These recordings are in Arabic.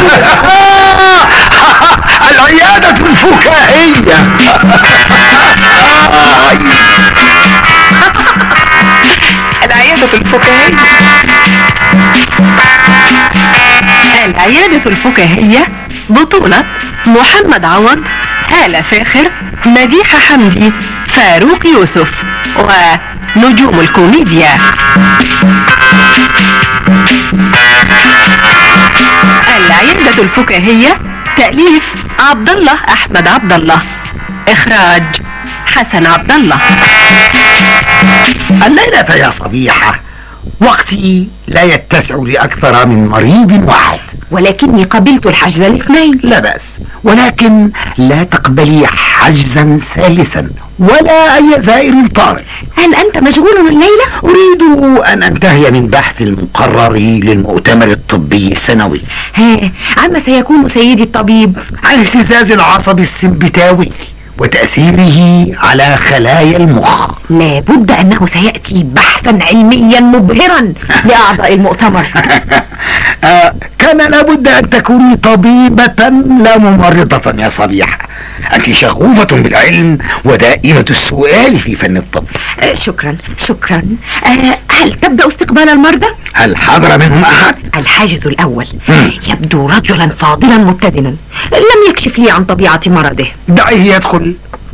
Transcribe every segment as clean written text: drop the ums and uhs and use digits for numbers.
العيادة الفكاهية. العيادة الفكاهية. العيادة الفكاهية بطولة محمد عوض، هالة فاخر، مديحة حمدي، فاروق يوسف، ونجوم الكوميديا. العيادة الفكاهية تأليف عبد الله أحمد عبد الله، إخراج حسن عبد الله. الليلة يا صبيحة وقتي لا يتسع لأكثر من مريض واحد، ولكني قبلت الحجز الاثنين. لا بأس، ولكن لا تقبلي حجزا ثالثا ولا أي زائر طارئ. هل أنت مشغول الليلة؟ أريد أن أنتهي من بحث المقرر للمؤتمر الطبي السنوي. عما سيكون سيدي الطبيب؟ عن اهتزاز العصب السمبتاوي وتأثيره على خلايا المخ. لابد أنه سيأتي بحثا علميا مبهرا لأعضاء المؤتمر. كان لابد أن تكوني طبيبة لا ممرضة يا صبيحة. أنت شغوفة بالعلم ودائمة السؤال في فن الطب. شكرا شكرا. هل تبدأ استقبال المرضى؟ هل حضر منهم أحد؟ الحاجز الأول يبدو رجلا فاضلا متزنا، لم يكشف لي عن طبيعة مرضه. دعيه يدخل.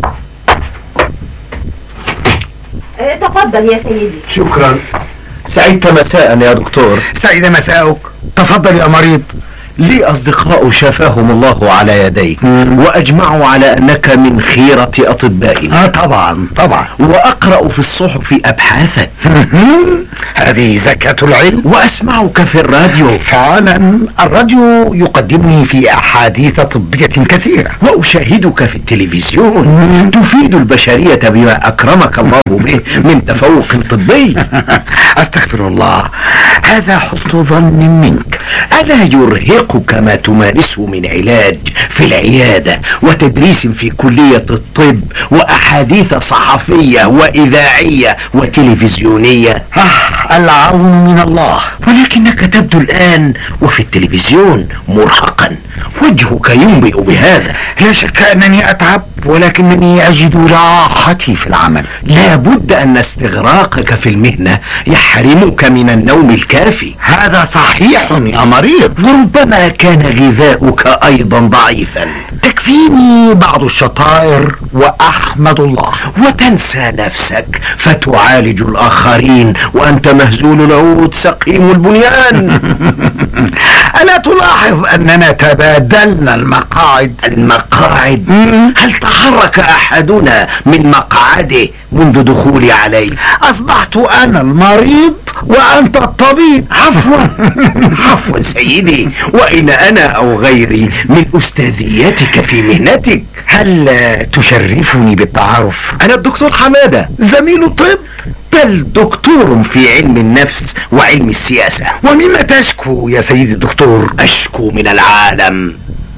تفضل يا سيدي. شكرا. سعدت مساء يا دكتور. سعيد مساءك. تفضل يا مريض. لي أصدقاء شفاهم الله على يديك وأجمعوا على أنك من خيرة أطبائنا. طبعا طبعا. وأقرأ في الصحف أبحاثك. هذه زكاة العلم. وأسمعك في الراديو. فعلا الراديو يقدمني في أحاديث طبية كثيرة. وأشاهدك في التلفزيون تفيد البشرية بما أكرمك الله به من تفوق طبي. أستغفر الله، هذا حسن ظن منك. ألا يرهقك ما تمارسه من علاج في العيادة وتدريس في كلية الطب وأحاديث صحفية وإذاعية وتلفزيونية؟ العون من الله. ولكنك تبدو الآن وفي التلفزيون مرهقا، وجهك ينبئ بهذا. لا شك أنني أتعب، ولكنني أجد راحتي في العمل. لا بد أن استغراقك في المهنة يحرمك من النوم الكافي. هذا صحيح يا مريض. وربما كان غذاؤك أيضا ضعيفا. تكفيني بعض الشطائر وأحمد الله. وتنسى نفسك فتعالج الآخرين وأنت مهزول العود سقيم البنيان. ألا تلاحظ أننا تبادلنا المقاعد؟ هل تحرك أحدنا من مقعده منذ دخولي عليه؟ أصبحت أنا المريض وأنت الطبيب. عفوا سيدي، وإن أنا أو غيري من أستاذيتك في مهنتك. هل تشرفني بالتعارف؟ أنا الدكتور حمادة، زميل طب، بل دكتور في علم النفس وعلم السياسة. ومما تشكو يا سيدي الدكتور؟ أشكو من العالم.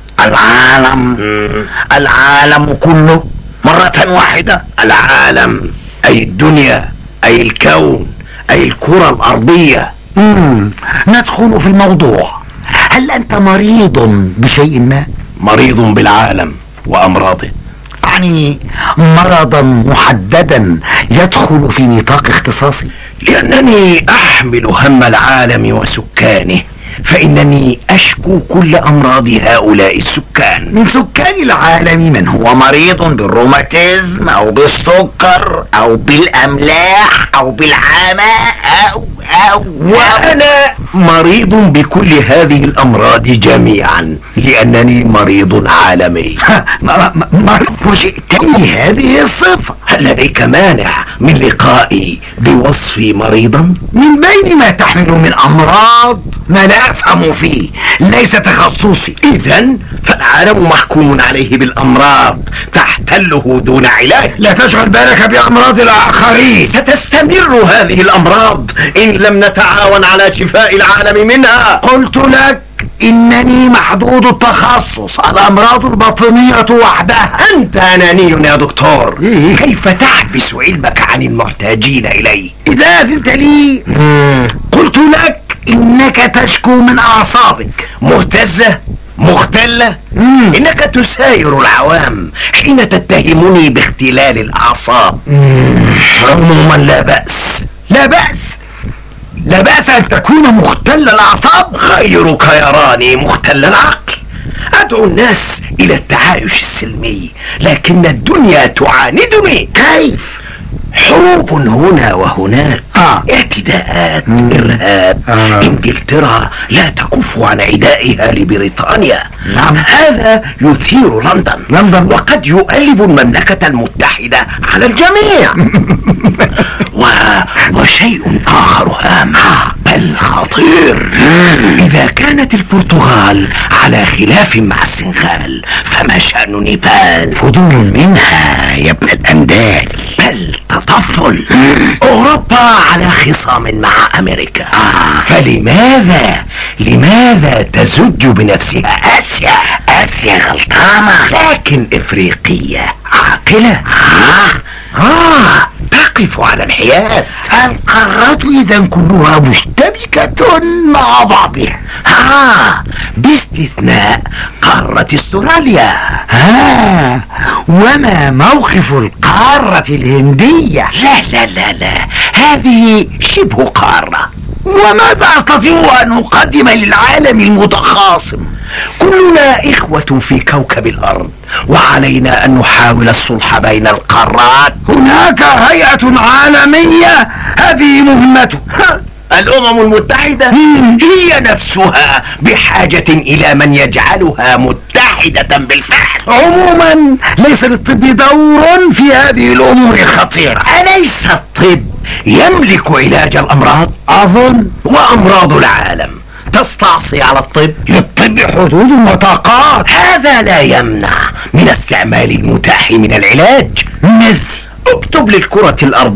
العالم كله مرة واحدة؟ العالم أي الدنيا، أي الكون، أي الكرة الأرضية. ندخل في الموضوع. هل أنت مريض بشيء ما؟ مريض بالعالم وأمراضه. يعني مرضا محددا يدخل في نطاق اختصاصي؟ لأنني أحمل هم العالم وسكانه، فإنني أشكو كل أمراض هؤلاء السكان. من سكان العالم من هو مريض بالروماتيزم أو بالسكر أو بالأملاح أو بالعمى وأنا مريض بكل هذه الأمراض جميعا، لأنني مريض عالمي. وجئتني هذه الصفة. هل لديك مانع من لقائي بوصفي مريضا؟ من بين ما تحمل من أمراض ما لا أفهم فيه، ليس تخصصي. إذن فالعالم محكوم عليه بالأمراض تحتله دون علاج. لا تشغل بالك بأمراض الآخرين. ستستمر هذه الأمراض إن لم نتعاون على شفاء العالم منها. قلت لك إنني محدود التخصص، الأمراض الباطنية وحدها. أنت أناني يا دكتور. كيف تحبس علمك عن المحتاجين إليه؟ إذا أذنت لي قلت لك إنك تشكو من أعصابك مهتزة مختلة؟ انك تساير العوام حين تتهمني باختلال الاعصاب. عموما لا بأس. لا بأس؟ لا بأس ان تكون مختل الاعصاب؟ غيرك يراني مختل العقل. ادعو الناس الى التعايش السلمي، لكن الدنيا تعاندني. كيف؟ حروب هنا وهناك، اعتداءات، ارهاب. انجلترا لا تكف عن عدائها لبريطانيا. نعم. هذا يثير لندن وقد يؤلب المملكة المتحدة على الجميع. وشيء اخر هام بل خطير، اذا كانت البرتغال على خلاف مع السنغال فما شأن نيبال؟ فضول منها يا ابن الاندال. بل تطفل. اوروبا على خصام مع امريكا. فلماذا تزج بنفسها اسيا غلطانة، لكن افريقية عاقلة تقف على الحياد. القارات اذا كلها مشتبكة مع بعضها، باستثناء قارة استراليا. وما موقف القارة الهندية؟ لا، هذه شبه قارة. وماذا استطيع ان اقدم للعالم المتخاصم؟ كلنا اخوة في كوكب الارض، وعلينا ان نحاول الصلح بين القارات. هناك هيئة عالمية هذه مهمتها. الامم المتحدة هي نفسها بحاجة الى من يجعلها متحدة بالفعل. عموما ليس للطب دور في هذه الامور الخطيرة. اليس الطب يملك علاج الامراض؟ اظن. وامراض العالم تستعصي على الطب؟ للطب حدود وطاقات. هذا لا يمنع من استعمال المتاح من العلاج. مثل اكتب للكرة الارض